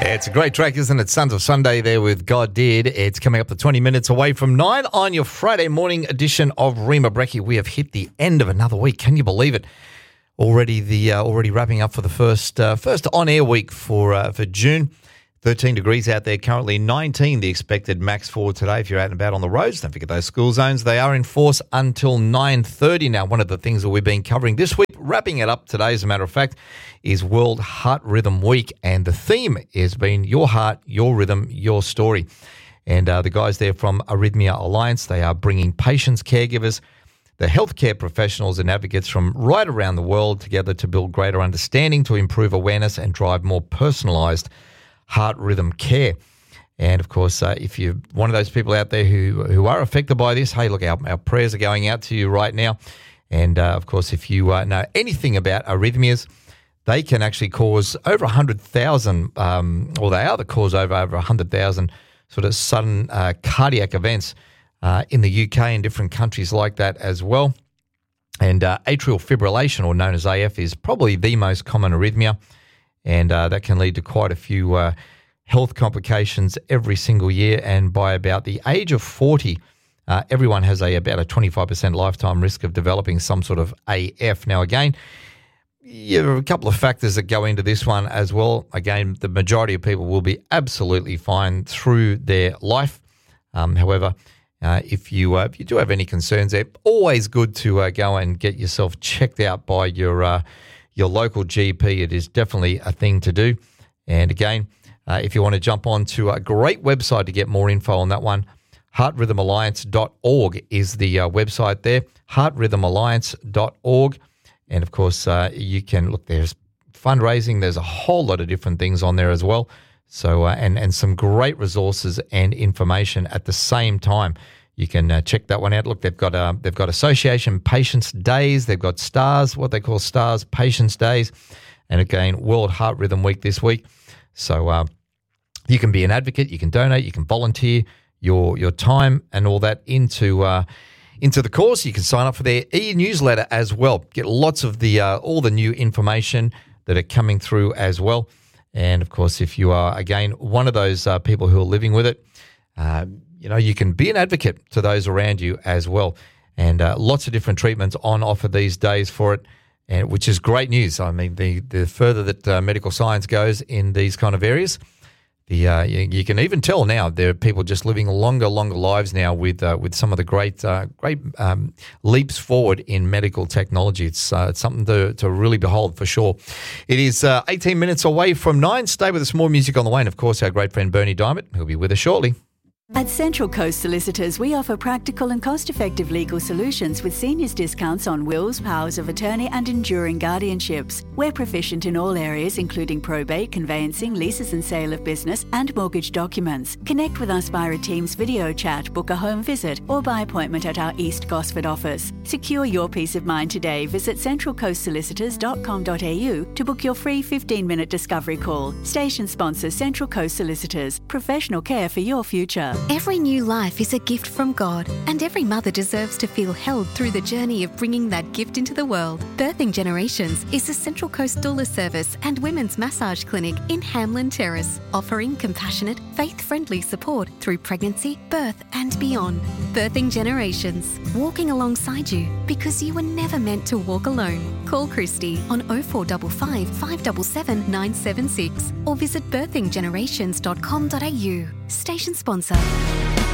It's a great track, isn't it? Sons of Sunday there with God Did. It's coming up to 20 minutes away from 9 on your Friday morning edition of Rima Brekkie. We have hit the end of another week. Can you believe it? Already wrapping up for the first on-air week for June. 13 degrees out there currently, 19 the expected max for today. If you're out and about on the roads, don't forget those school zones. They are in force until 9:30. Now, one of the things that we've been covering this week, wrapping it up today, as a matter of fact, is World Heart Rhythm Week. And the theme has been Your Heart, Your Rhythm, Your Story. And the guys there from Arrhythmia Alliance, they are bringing patients, caregivers, the healthcare professionals and advocates from right around the world together to build greater understanding, to improve awareness and drive more personalised heart rhythm care. And, of course, if you're one of those people out there who are affected by this, hey, look, our prayers are going out to you right now. And, of course, if you know anything about arrhythmias, they can actually cause over 100,000, or they are the cause over 100,000 sort of sudden cardiac events in the UK and different countries like that as well. And atrial fibrillation, or known as AF, is probably the most common arrhythmia. And that can lead to quite a few health complications every single year. And by about the age of 40, everyone has about a 25% lifetime risk of developing some sort of AF. Now, again, there are a couple of factors that go into this one as well. Again, the majority of people will be absolutely fine through their life. However, if you do have any concerns, they're always good to go and get yourself checked out by your local GP. It is definitely a thing to do. And again, if you want to jump on to a great website to get more info on that one, heartrhythmalliance.org is the website there, heartrhythmalliance.org. And, of course, you can look, there's fundraising. There's a whole lot of different things on there as well. So, and some great resources and information at the same time. You can check that one out. Look, they've got Association Patients Days. They've got STARS, what they call STARS Patients Days. And again, World Heart Rhythm Week this week. So you can be an advocate, you can donate, you can volunteer your time and all that into the cause. You can sign up for their e-newsletter as well. Get lots of the all the new information that are coming through as well. And, of course, if you are, again, one of those people who are living with it, you can be an advocate to those around you as well. And lots of different treatments on offer these days for it, and which is great news. I mean, the further that medical science goes in these kind of areas, you can even tell now there are people just living longer lives now with some of the great leaps forward in medical technology. It's something to really behold for sure. It is 18 minutes away from 9. Stay with us, more music on the way. And, of course, our great friend Bernie Diamond, who'll be with us shortly. At Central Coast Solicitors, we offer practical and cost-effective legal solutions with seniors discounts on wills, powers of attorney and enduring guardianships. We're proficient in all areas, including probate, conveyancing, leases and sale of business and mortgage documents. Connect with us via a Teams video chat, book a home visit or by appointment at our East Gosford office. Secure your peace of mind today. Visit centralcoastsolicitors.com.au to book your free 15-minute discovery call. Station sponsor Central Coast Solicitors. Professional care for your future. Every new life is a gift from God, and every mother deserves to feel held through the journey of bringing that gift into the world. Birthing Generations is a Central Coast doula service and women's massage clinic in Hamlin Terrace, offering compassionate, faith-friendly support through pregnancy, birth and beyond. Birthing Generations, walking alongside you because you were never meant to walk alone. Call Christy on 0455 577 976 or visit birthinggenerations.com.au. Station sponsor.